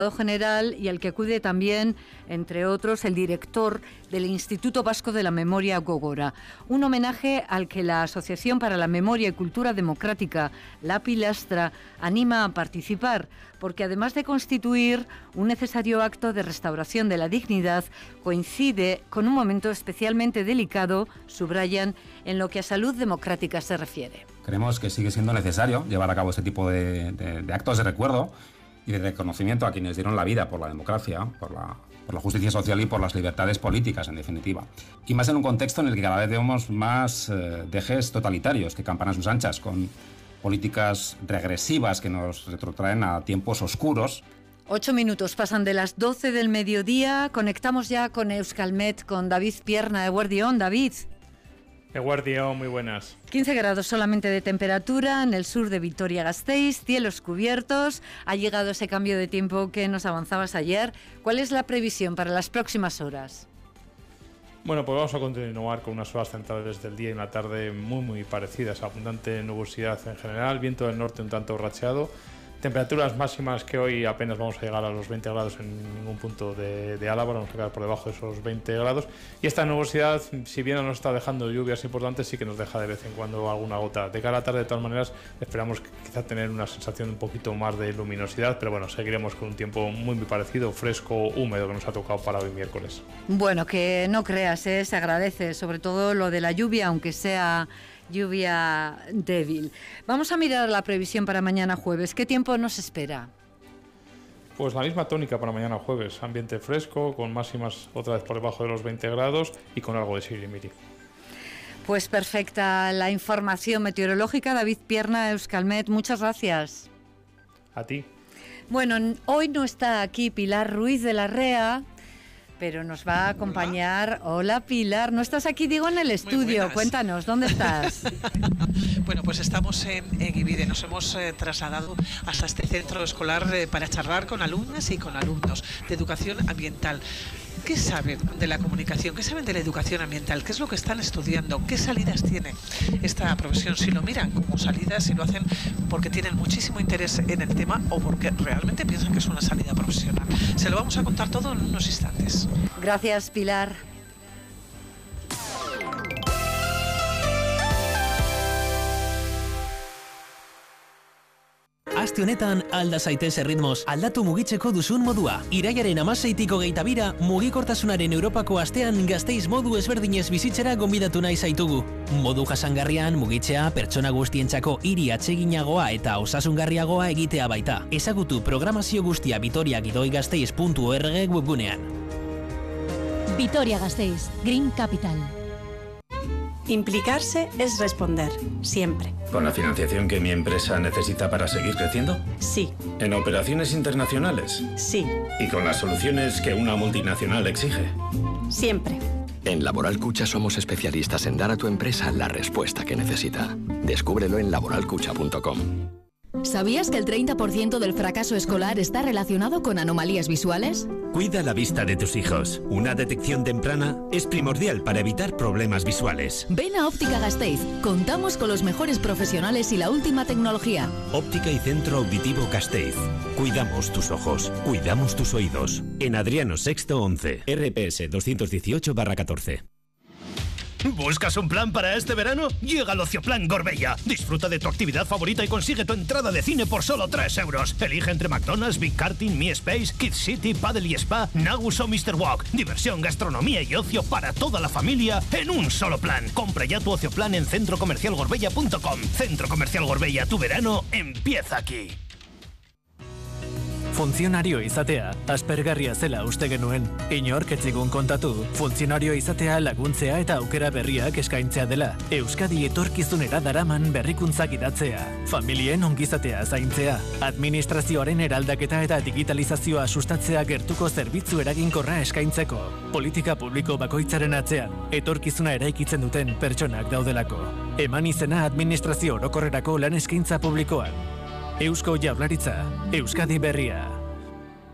general y al que acude también, entre otros, el director del Instituto Vasco de la Memoria Gogora. Un homenaje al que la Asociación para la Memoria y Cultura Democrática, La Pilastra, anima a participar, porque además de constituir un necesario acto de restauración de la dignidad, coincide con un momento especialmente delicado, subrayan, en lo que a salud democrática se refiere. Creemos que sigue siendo necesario llevar a cabo este tipo de actos de recuerdo y de reconocimiento a quienes dieron la vida por la democracia, por la justicia social y por las libertades políticas, en definitiva. Y más en un contexto en el que cada vez vemos más dejes totalitarios que campan a sus anchas, con políticas regresivas que nos retrotraen a tiempos oscuros. 8 minutos pasan de las 12 del mediodía. Conectamos ya con Euskalmet, con David Pierna. Eguerdión, David. Eguerdión, muy buenas. 15 grados solamente de temperatura en el sur de Vitoria-Gasteiz, cielos cubiertos. Ha llegado ese cambio de tiempo que nos avanzabas ayer. ¿Cuál es la previsión para las próximas horas? Bueno, pues vamos a continuar con unas horas centrales del día y una tarde muy parecidas. Abundante nubosidad en general, viento del norte un tanto racheado. Temperaturas máximas que hoy apenas vamos a llegar a los 20 grados en ningún punto de Álava, vamos a quedar por debajo de esos 20 grados. Y esta nubosidad, si bien no nos está dejando lluvias importantes, sí que nos deja de vez en cuando alguna gota. De cara a la tarde, de todas maneras, esperamos quizá tener una sensación un poquito más de luminosidad, pero bueno, seguiremos con un tiempo muy parecido, fresco, húmedo, que nos ha tocado para hoy miércoles. Bueno, que no creas, se agradece, sobre todo lo de la lluvia, aunque sea lluvia débil. Vamos a mirar la previsión para mañana jueves. ¿Qué tiempo nos espera? Pues la misma tónica para mañana jueves. Ambiente fresco, con máximas otra vez por debajo de los 20 grados y con algo de sirimiri. Pues perfecta la información meteorológica. David Pierna, Euskalmet, muchas gracias. A ti. Bueno, hoy no está aquí Pilar Ruiz de la Rea, pero nos va a acompañar. Hola Pilar, no estás aquí, digo, en el estudio. Cuéntanos, ¿dónde estás? Bueno, pues estamos en Eguivide. Nos hemos trasladado hasta este centro escolar para charlar con alumnas y con alumnos de educación ambiental. ¿Qué saben de la comunicación? ¿Qué saben de la educación ambiental? ¿Qué es lo que están estudiando? ¿Qué salidas tiene esta profesión? Si lo miran como salidas, si lo hacen porque tienen muchísimo interés en el tema o porque realmente piensan que es una salida profesional. Se lo vamos a contar todo en unos instantes. Gracias, Pilar. Aste honetan alda zaitez erritmos, aldatu mugitzeko duzun modua. Irailaren 16tik 22ra mugikortasunaren Europako astean Gasteiz modu ezberdinez bizitzera gonbidatu nahi zaitugu. Modu jasangarrian mugitzea pertsona guztientzako hiri atseginagoa eta osasungarriagoa egitea baita. Ezagutu programazio guztia vitoriagidoi-gasteiz.org webgunean. Vitoria-Gasteiz, Green Capital. Implicarse es responder, siempre. ¿Con la financiación que mi empresa necesita para seguir creciendo? Sí. ¿En operaciones internacionales? Sí. ¿Y con las soluciones que una multinacional exige? Siempre. En Laboral Cucha somos especialistas en dar a tu empresa la respuesta que necesita. Descúbrelo en laboralcucha.com. ¿Sabías que el 30% del fracaso escolar está relacionado con anomalías visuales? Cuida la vista de tus hijos. Una detección temprana es primordial para evitar problemas visuales. Ven a Óptica Gasteiz. Contamos con los mejores profesionales y la última tecnología. Óptica y Centro Auditivo Gasteiz. Cuidamos tus ojos, cuidamos tus oídos. En Adriano VI 11, RPS 218/14. ¿Buscas un plan para este verano? Llega al Ocioplan Gorbella. Disfruta de tu actividad favorita y consigue tu entrada de cine por solo 3 euros. Elige entre McDonald's, Big Karting, Mi Space, Kids City, Paddle y Spa, Nagus o Mr. Walk. Diversión, gastronomía y ocio para toda la familia en un solo plan. Compra ya tu Ocioplan en centrocomercialgorbella.com. Centro Comercial Gorbella, tu verano empieza aquí. Funtzionario izatea, aspergarria zela uste genuen. Inork ez zigun kontatu, funtzionario izatea laguntzea eta aukera berriak eskaintzea dela. Euskadi etorkizunera daraman berrikuntzak idatzea. Familien ongizatea zaintzea. Administrazioaren eraldaketa eta digitalizazioa sustatzea gertuko zerbitzu eraginkorra eskaintzeko. Politika publiko bakoitzaren atzean, etorkizuna eraikitzen duten pertsonak daudelako. Eman izena administrazio orokorrerako lan eskaintza publikoan. Eusko Jaurlaritza, Euskadi berria.